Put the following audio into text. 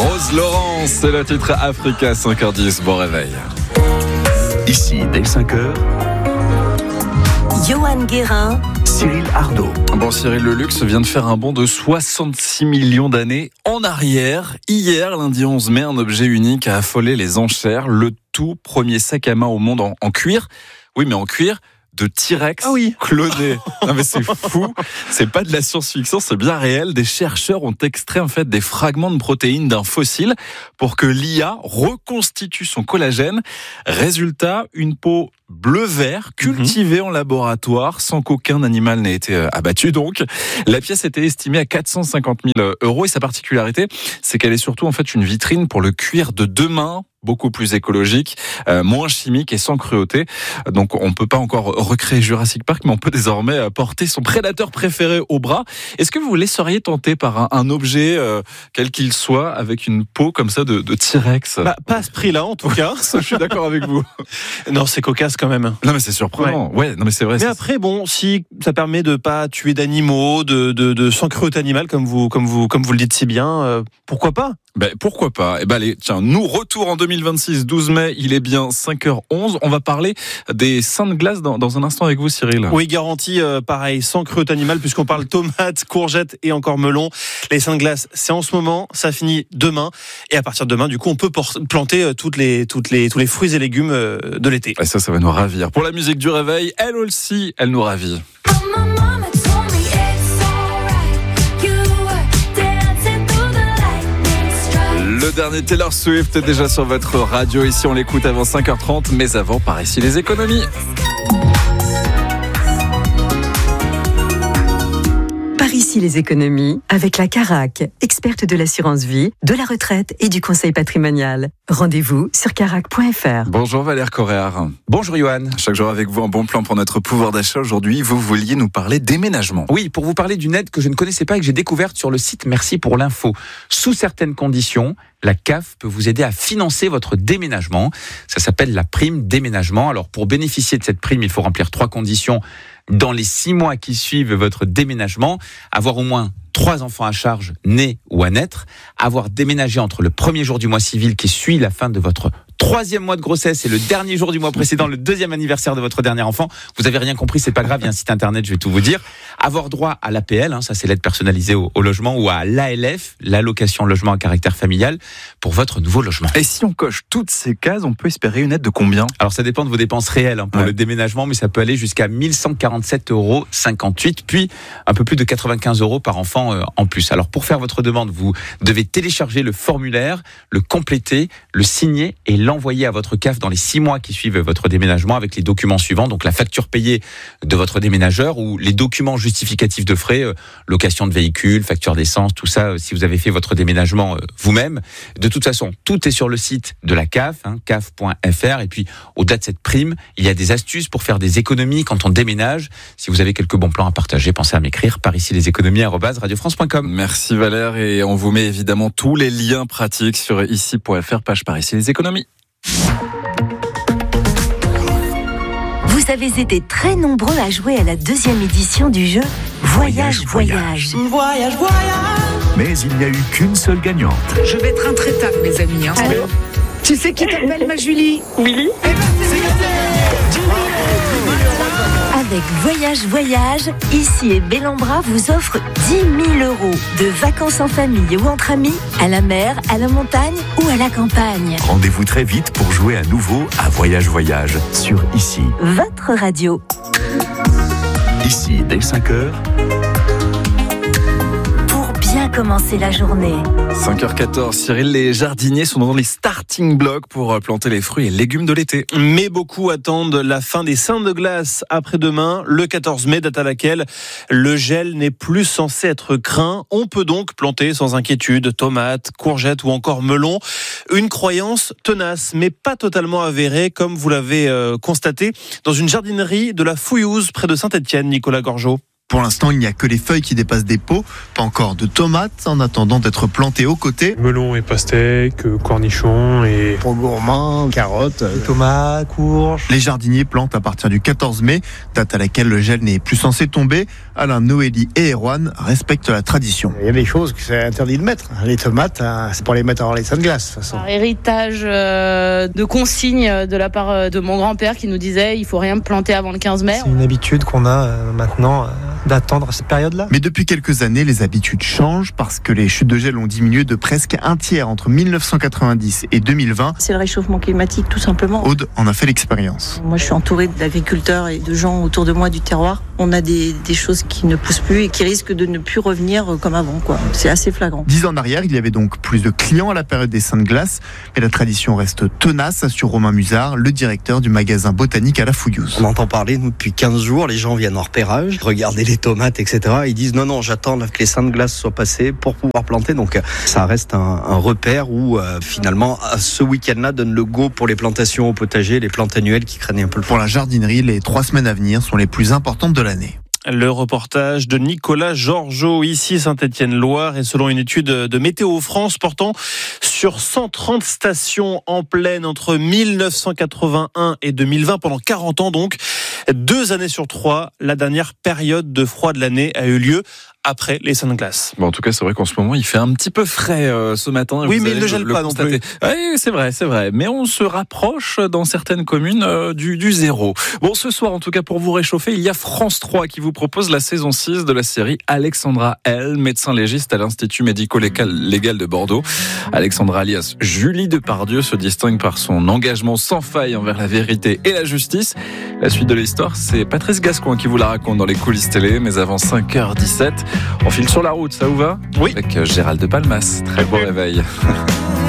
Rose Laurence, c'est le titre Africa, 5h10, bon réveil. Ici, dès 5h, Johan Guérin, Cyril Ardo. Bon, Cyril, le luxe vient de faire un bond de 66 millions d'années en arrière. Hier, lundi 11 mai, un objet unique a affolé les enchères. Le tout premier sac à main au monde en cuir. Oui, mais en cuir de T-Rex cloné. Non mais c'est fou, c'est pas de la science-fiction, c'est bien réel. Des chercheurs ont extrait en fait des fragments de protéines d'un fossile pour que l'IA reconstitue son collagène. Résultat, une peau bleu-vert cultivée en laboratoire sans qu'aucun animal n'ait été abattu. Donc, la pièce était estimée à 450 000 € et sa particularité, c'est qu'elle est surtout en fait une vitrine pour le cuir de demain, beaucoup plus écologique, moins chimique et sans cruauté. Donc on peut pas encore recréer Jurassic Park, mais on peut désormais porter son prédateur préféré au bras. Est-ce que vous laisseriez tenter par un objet, quel qu'il soit, avec une peau comme ça de T-Rex ? Pas à ce prix-là, en tout cas. Ça, je suis d'accord avec vous. Non, c'est cocasse quand même. Non, mais c'est surprenant. Ouais, non, mais c'est vrai. Mais après, bon, si ça permet de pas tuer d'animaux, de sans cruauté animale, comme vous le dites si bien, pourquoi pas ? Pourquoi pas ? Allez, tiens, nous, retour en 2026, 12 mai, il est bien 5h11. On va parler des seins de glace dans un instant avec vous, Cyril. Oui, garantie, pareil, sans cruauté animale, puisqu'on parle tomates, courgettes et encore melons. Les seins de glace, c'est en ce moment, ça finit demain. Et à partir de demain, du coup, on peut planter tous les fruits et légumes de l'été. Et ça va nous ravir. Pour la musique du réveil, elle aussi, elle nous ravit. Le dernier Taylor Swift est déjà sur votre radio. Ici, on l'écoute avant 5h30, mais avant, par ici, les économies. par ici les économies, avec la Carac, experte de l'assurance vie, de la retraite et du conseil patrimonial. Rendez-vous sur carac.fr. Bonjour Valère Corréard. Bonjour Johan. Chaque jour avec vous, un bon plan pour notre pouvoir d'achat. Aujourd'hui, vous vouliez nous parler déménagement. Oui, pour vous parler d'une aide que je ne connaissais pas et que j'ai découverte sur le site Merci pour l'info. Sous certaines conditions, la CAF peut vous aider à financer votre déménagement. Ça s'appelle la prime déménagement. Alors, pour bénéficier de cette prime, il faut remplir 3 conditions dans les 6 mois qui suivent votre déménagement. Avoir au moins 3 enfants à charge nés ou à naître. Avoir déménagé entre le premier jour du mois civil qui suit la fin de votre 3e mois de grossesse et le dernier jour du mois précédent, le 2e anniversaire de votre dernier enfant. Vous avez rien compris, c'est pas grave, il y a un site internet, je vais tout vous dire. Avoir droit à l'APL, ça c'est l'aide personnalisée au logement, ou à l'ALF, l'allocation logement à caractère familial, pour votre nouveau logement. Et si on coche toutes ces cases, on peut espérer une aide de combien ? Alors ça dépend de vos dépenses réelles pour le déménagement, mais ça peut aller jusqu'à 1147,58 €, puis un peu plus de 95 € par enfant en plus. Alors pour faire votre demande, vous devez télécharger le formulaire, le compléter, le signer et l'envoyer à votre CAF dans les 6 mois qui suivent votre déménagement avec les documents suivants, donc la facture payée de votre déménageur ou les documents justificatifs de frais, location de véhicule, facture d'essence, tout ça si vous avez fait votre déménagement vous-même. De toute façon, tout est sur le site de la CAF, caf.fr, et puis au-delà de cette prime, il y a des astuces pour faire des économies quand on déménage. Si vous avez quelques bons plans à partager, pensez à m'écrire par ici leséconomies@radiofrance.com. Merci Valère, et on vous met évidemment tous les liens pratiques sur ici.fr, page par ici les économies. Vous avez été très nombreux à jouer à la 2e édition du jeu Voyage. Mais il n'y a eu qu'une seule gagnante. Je vais être intraitable, mes amis. Allô ? Tu sais qui t'appelle, ma Julie ? Oui. Eh ben, c'est gagné ! Avec Voyage, ici et Bellambra vous offre 10 000 € de vacances en famille ou entre amis, à la mer, à la montagne ou à la campagne. Rendez-vous très vite pour jouer à nouveau à Voyage sur Ici. Votre radio. Ici, dès 5h. Bien commencer la journée. 5h14, Cyril, les jardiniers sont dans les starting blocks pour planter les fruits et légumes de l'été. Mais beaucoup attendent la fin des seins de glace après-demain, le 14 mai, date à laquelle le gel n'est plus censé être craint. On peut donc planter sans inquiétude tomates, courgettes ou encore melons. Une croyance tenace, mais pas totalement avérée, comme vous l'avez constaté dans une jardinerie de la Fouillouse près de Saint-Étienne, Nicolas Gorgeot. Pour l'instant, il n'y a que les feuilles qui dépassent des pots, pas encore de tomates en attendant d'être plantées aux côtés. Melon et pastèques, cornichons et... Pour gourmands, carottes, tomates, courges. Les jardiniers plantent à partir du 14 mai, date à laquelle le gel n'est plus censé tomber. Alain, Noélie et Erwan respectent la tradition. il y a des choses que c'est interdit de mettre. Les tomates, c'est pour les mettre avant les saints de glace, de toute façon. Par héritage de consignes de la part de mon grand-père qui nous disait il faut rien planter avant le 15 mai. C'est une habitude qu'on a maintenant d'attendre cette période-là. Mais depuis quelques années, les habitudes changent parce que les chutes de gel ont diminué de presque un tiers entre 1990 et 2020. C'est le réchauffement climatique, tout simplement. Aude en a fait l'expérience. Moi, je suis entourée d'agriculteurs et de gens autour de moi du terroir. On a des choses qui ne poussent plus et qui risquent de ne plus revenir comme avant, quoi. C'est assez flagrant. 10 ans en arrière, il y avait donc plus de clients à la période des saints de glace. Mais la tradition reste tenace, assure Romain Musard, le directeur du magasin botanique à la Fouillouse. On entend parler, nous, depuis 15 jours, les gens viennent en repérage, regarder les tomates, etc. Ils disent non, j'attends que les saints de glace soient passés pour pouvoir planter. Donc ça reste un repère où finalement ce week-end-là donne le go pour les plantations au potager, les plantes annuelles qui craignent un peu le froid. Pour la jardinerie, les 3 semaines à venir sont les plus importantes de l'année. Le reportage de Nicolas Georgeot, ici Saint-Étienne-Loire, et selon une étude de Météo France portant sur 130 stations en plaine entre 1981 et 2020, pendant 40 ans donc, 2 années sur 3, la dernière période de froid de l'année a eu lieu après les saints de glace. Bon, en tout cas, c'est vrai qu'en ce moment, il fait un petit peu frais ce matin. Oui, mais il ne gèle pas non plus. Oui, c'est vrai. Mais on se rapproche dans certaines communes du zéro. Bon, ce soir, en tout cas, pour vous réchauffer, il y a France 3 qui vous propose la saison 6 de la série Alexandra L, médecin légiste à l'Institut médico-légal de Bordeaux. Alexandra, alias Julie Depardieu, se distingue par son engagement sans faille envers la vérité et la justice. La suite de l'histoire, c'est Patrice Gascoin qui vous la raconte dans les coulisses télé, mais avant 5h17. On file sur la route, ça vous va ? Oui. Avec Gérald de Palmas. Très beau réveil.